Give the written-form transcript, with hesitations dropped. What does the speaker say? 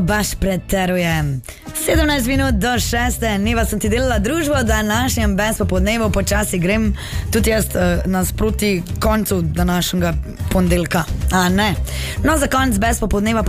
Baš preterujem. 17 minut do 6. Neva sem ti delala družbo, da našem brez popodnevu počasi grem tudi jaz nasproti koncu današnjega ponedeljka. A ne. No, za konc brez popodneva pa